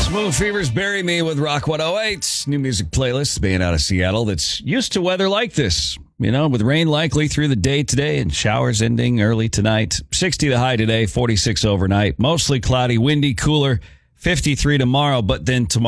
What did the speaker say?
Smooth Fever's Bury Me with Rock 108. New music playlist, band out of Seattle that's used to weather like this. You know, with rain likely through the day today and showers ending early tonight. 60 the high today, 46 overnight. Mostly cloudy, windy, cooler, 53 tomorrow. But then tomorrow.